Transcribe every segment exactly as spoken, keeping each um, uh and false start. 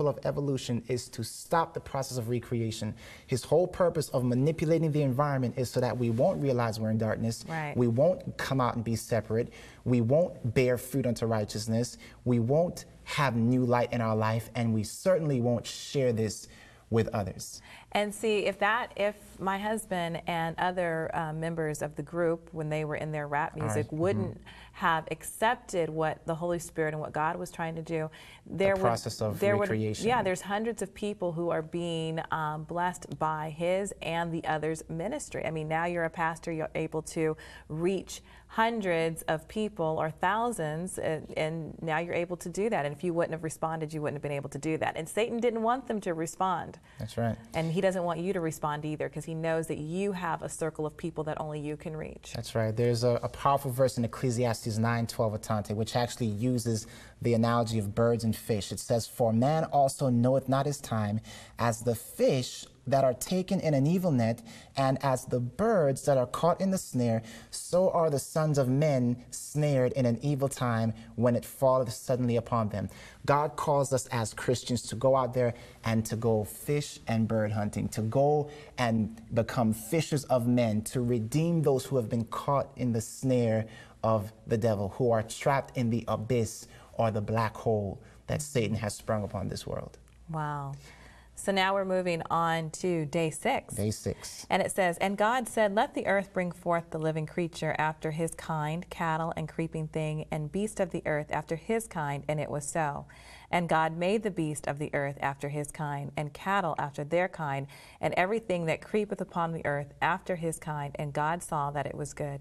cycle of evolution is to stop the process of recreation. His whole purpose of manipulating the environment is so that we won't realize we're in darkness. Right. We won't come out and be separate. We won't bear fruit unto righteousness. We won't have new light in our life, and we certainly won't share this with others. And see, if that, if my husband and other uh, members of the group, when they were in their rap music, Right. wouldn't Mm-hmm. have accepted what the Holy Spirit and what God was trying to do, there The would, process of there would, recreation. yeah, there's hundreds of people who are being um, blessed by his and the others' ministry. I mean, now you're a pastor, you're able to reach hundreds of people or thousands, and, and now you're able to do that. And if you wouldn't have responded, you wouldn't have been able to do that. And Satan didn't want them to respond. That's right. And he doesn't want you to respond either, because he knows that you have a circle of people that only you can reach. That's right. There's a, a powerful verse in Ecclesiastes nine twelve, Atante, which actually uses the analogy of birds and fish. It says, "For man also knoweth not his time, as the fish that are taken in an evil net, and as the birds that are caught in the snare, so are the sons of men snared in an evil time when it falleth suddenly upon them." God calls us as Christians to go out there and to go fish and bird hunting, to go and become fishers of men, to redeem those who have been caught in the snare of the devil, who are trapped in the abyss or the black hole that Satan has sprung upon this world. Wow. So now we're moving on to day six. Day six. And it says, "And God said, Let the earth bring forth the living creature after his kind, cattle and creeping thing, and beast of the earth after his kind, and it was so. And God made the beast of the earth after his kind, and cattle after their kind, and everything that creepeth upon the earth after his kind, and God saw that it was good."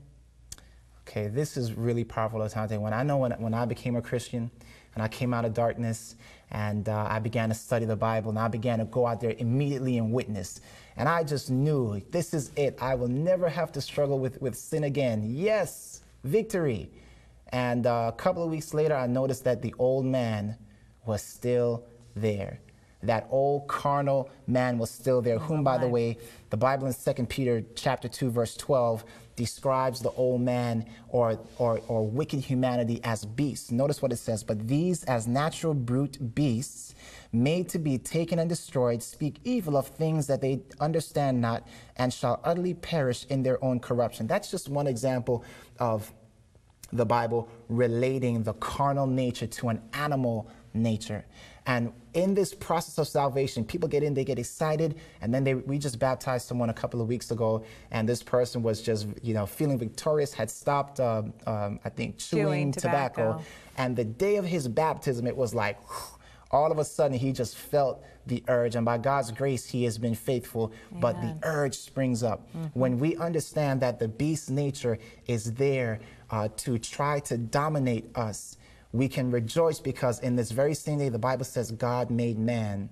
Okay, this is really powerful, Atante. When I know when, when I became a Christian, and I came out of darkness, and uh, I began to study the Bible, and I began to go out there immediately and witness. And I just knew, this is it. I will never have to struggle with, with sin again. Yes, victory. And uh, a couple of weeks later, I noticed that the old man was still there. That old carnal man was still there, whom, by the way, the Bible in Second Peter chapter two, verse twelve, describes the old man or, or, or wicked humanity as beasts. Notice what it says, "But these, as natural brute beasts, made to be taken and destroyed, speak evil of things that they understand not, and shall utterly perish in their own corruption." That's just one example of the Bible relating the carnal nature to an animal nature. And in this process of salvation, people get in, they get excited, and then they, we just baptized someone a couple of weeks ago, and this person was just, you know, feeling victorious, had stopped, uh, um, I think, chewing, Chewing tobacco. tobacco. And the day of his baptism, it was like, whew, all of a sudden, he just felt the urge, and by God's grace, he has been faithful, Amen. but the urge springs up. Mm-hmm. When we understand that the beast nature is there uh, to try to dominate us, we can rejoice, because in this very same day, the Bible says God made man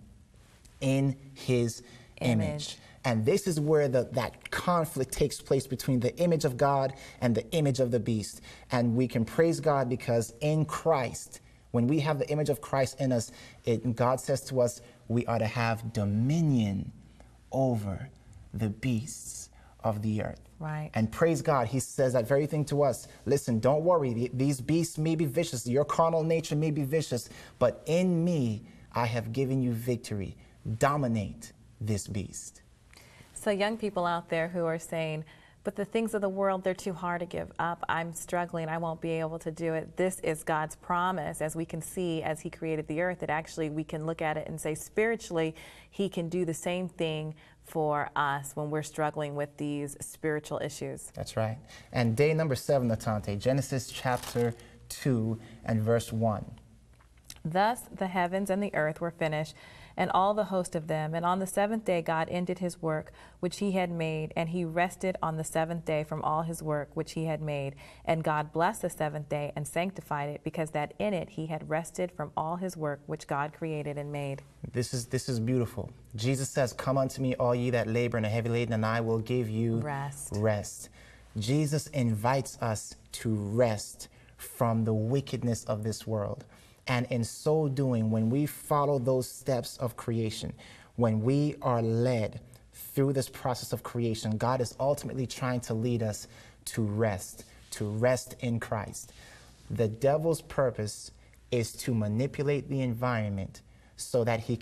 in his image. image. And this is where the, that conflict takes place between the image of God and the image of the beast. And we can praise God, because in Christ, when we have the image of Christ in us, it, God says to us, we are to have dominion over the beasts of the earth. Right. And praise God, he says that very thing to us. Listen, don't worry. These beasts may be vicious. Your carnal nature may be vicious. But in me, I have given you victory. Dominate this beast. So young people out there who are saying, but the things of the world, they're too hard to give up. I'm struggling. I won't be able to do it. This is God's promise. As we can see, as he created the earth, that actually we can look at it and say spiritually, he can do the same thing for us when we're struggling with these spiritual issues. That's right. And day number seven, Atante, Genesis chapter two and verse one. "Thus the heavens and the earth were finished, and all the host of them. And on the seventh day God ended his work which he had made, and he rested on the seventh day from all his work which he had made. And God blessed the seventh day and sanctified it, because that in it he had rested from all his work which God created and made." This is, this is beautiful. Jesus says, "Come unto me, all ye that labor and are heavy laden, and I will give you Rest. rest." Jesus invites us to rest from the wickedness of this world. And in so doing, when we follow those steps of creation, when we are led through this process of creation, God is ultimately trying to lead us to rest, to rest in Christ. The devil's purpose is to manipulate the environment so that he